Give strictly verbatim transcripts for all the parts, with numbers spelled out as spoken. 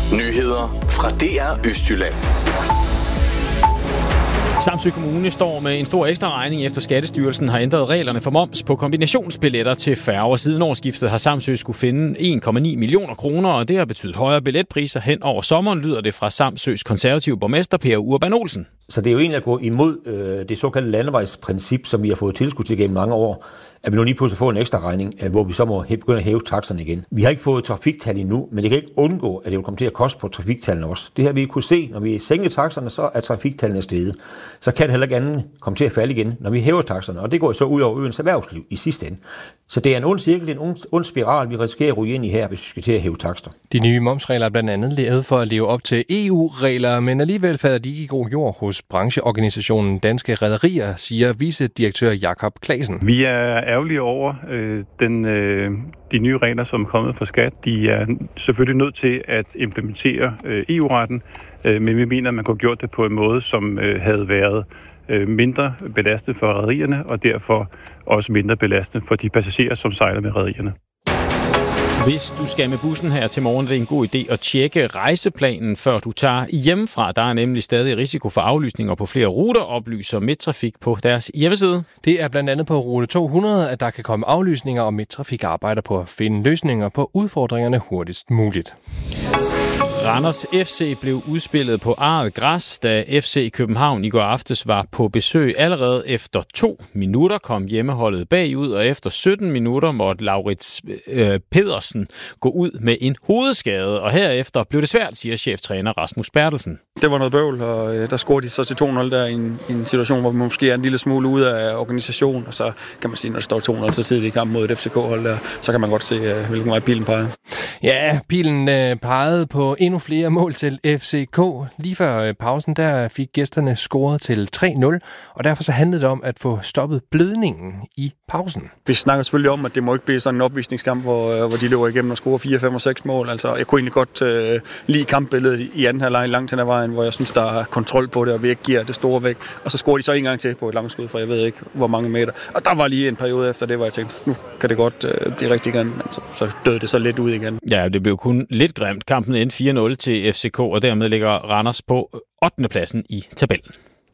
Nyheder fra D R Østjylland. Samsø Kommune står med en stor ekstra regning efter Skattestyrelsen har ændret reglerne for moms på kombinationsbilletter til færger. Siden årsskiftet har Samsø skulle finde en komma ni millioner kroner, og det har betydet højere billetpriser hen over sommeren, lyder det fra Samsøs konservative borgmester Per Urban Olsen. Så det er jo egentlig at gå imod øh, det såkaldte landevejsprincip, som vi har fået tilskud til gennem mange år, at vi nu lige pludselig får en ekstra regning, øh, hvor vi så må begynde at hæve takserne igen. Vi har ikke fået trafiktal endnu, men det kan ikke undgå, at det vil komme til at koste på trafiktallene også. Det her vi kunne se, når vi sænker takserne, så er trafiktallene steget. Så kan det heller ikke andet komme til at falde igen, når vi hæver takserne, og det går så ud over øens erhvervsliv i sidste ende. Så det er en ond cirkel, en ond, ond spiral, vi risikerer at ryge ind i her, hvis vi skal til at hæve takster. De nye momsregler er blandt andet lavet for at leve op til E U-regler, men alligevel falder de i god jord hos brancheorganisationen Danske Rederier, siger vicedirektør Jakob Claesen. Vi er ærgerlige over øh, den, øh, de nye regler, som er kommet fra skat. De er selvfølgelig nødt til at implementere øh, E U-retten, øh, men vi mener, at man kunne have gjort det på en måde, som øh, havde været øh, mindre belastende for rederierne, og derfor også mindre belastende for de passagerer, som sejler med rederierne. Hvis du skal med bussen her til morgen, er det en god idé at tjekke rejseplanen, før du tager hjemmefra. Der er nemlig stadig risiko for aflysninger på flere ruter, oplyser Midttrafik på deres hjemmeside. Det er blandt andet på rute to hundrede, at der kan komme aflysninger, og Midttrafik arbejder på at finde løsninger på udfordringerne hurtigst muligt. Randers F C blev udspillet på eget græs, da F C København i går aftes var på besøg. Allerede efter to minutter kom hjemmeholdet bagud, og efter sytten minutter måtte Laurits øh, Pedersen gå ud med en hovedskade. Og herefter blev det svært, siger cheftræner Rasmus Bertelsen. Det var noget bøvl, og øh, der scorede de så til to nul der i en, i en situation, hvor vi måske er en lille smule ude af organisation. Og så kan man sige, når det står to nul så tidligt i kampen mod et F C K-hold, der, så kan man godt se, øh, hvilken vej pilen peger. Ja, pilen øh, pegede på endnu flere mål til F C K. Lige før pausen, der fik gæsterne scoret til tre nul, og derfor så handlede det om at få stoppet blødningen i pausen. Vi snakker selvfølgelig om, at det må ikke blive sådan en opvisningskamp, hvor, hvor de løber igennem og scorer fire, fem og seks mål. Altså, jeg kunne egentlig godt øh, lide kampbilledet i anden halvleg langt hen ad vejen, hvor jeg synes, der er kontrol på det, og vi ikke giver det store væk. Og så scorer de så en gang til på et langskud, for jeg ved ikke, hvor mange meter. Og der var lige en periode efter det, hvor jeg tænkte, nu kan det godt øh, blive rigtig igen, men så, så døde det så lidt ud igen. Ja, det blev kun lidt grimt. Kampen endte fire nul til F C K, og dermed ligger Randers på ottende pladsen i tabellen.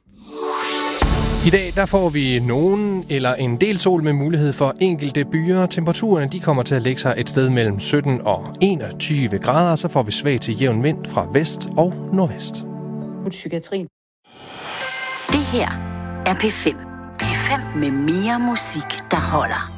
I dag der får vi nogen eller en del sol med mulighed for enkelte byer. Temperaturerne de kommer til at lægge sig et sted mellem sytten og enogtyve grader, så får vi svag til jævn vind fra vest og nordvest. Psykiatrien. Det her er P fem. P fem med mere musik, der holder.